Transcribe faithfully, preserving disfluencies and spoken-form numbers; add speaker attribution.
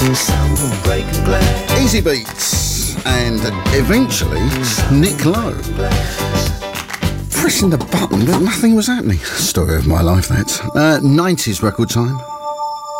Speaker 1: Easy Beats, and eventually Nick Lowe. Pressing the button, but nothing was happening. Story of my life, that. Uh, nineties record time.